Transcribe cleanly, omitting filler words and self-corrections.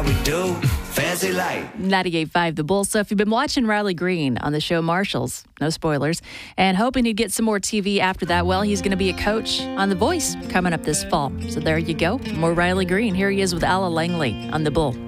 we do. Fancy light. 98.5 The Bull. So if you've been watching Riley Green on the show Marshalls, no spoilers, and hoping he'd get some more TV after that, well, he's going to be a coach on The Voice coming up this fall. So there you go. More Riley Green. Here he is with Alla Langley on The Bull.